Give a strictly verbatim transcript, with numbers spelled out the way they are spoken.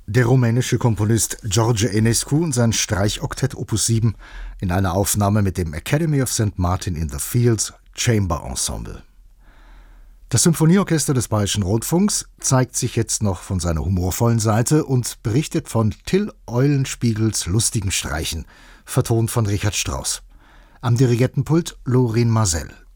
Der rumänische Komponist George Enescu und sein Streichoktett Opus sieben in einer Aufnahme mit dem Academy of Saint Martin in the Fields Chamber Ensemble. Das Symphonieorchester des Bayerischen Rundfunks zeigt sich jetzt noch von seiner humorvollen Seite und berichtet von Till Eulenspiegels lustigen Streichen, vertont von Richard Strauss. Am Dirigentenpult Lorin Maazel.